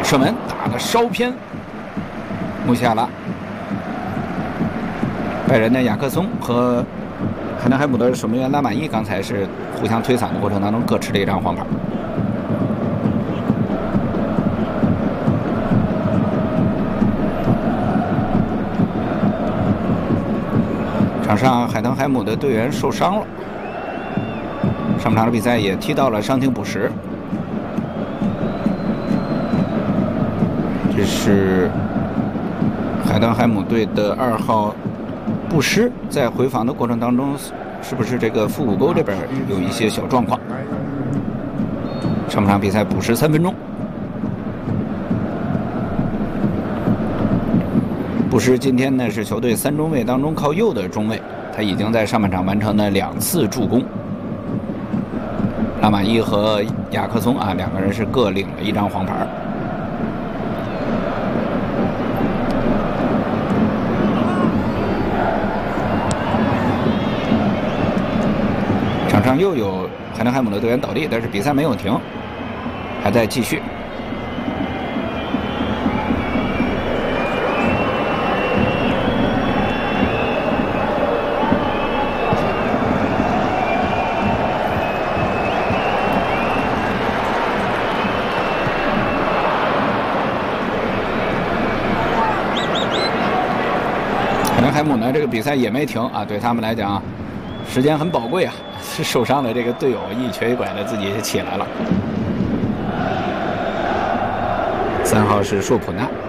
射门打得稍偏，穆西亚拉。拜仁的雅克松和海南海姆的守门员拉马伊刚才是互相推搡的过程当中各吃了一张黄牌。场上海登海姆的队员受伤了，上半场的比赛也踢到了伤停补时。这是海登海姆队的2号布施，在回防的过程当中，是不是这个腹股沟这边有一些小状况？上半场比赛补时3分钟，布施今天呢是球队3中卫当中靠右的中卫，他已经在上半场完成了2次助攻。拉马伊和雅克松啊，2个人是各领了1张黄牌。场上又有海南海姆的队员倒地，但是比赛没有停，还在继续。海南海姆呢，这个比赛也没停啊，对他们来讲，时间很宝贵啊。受伤的这个队友一瘸一拐的自己起来了。3号是硕普纳。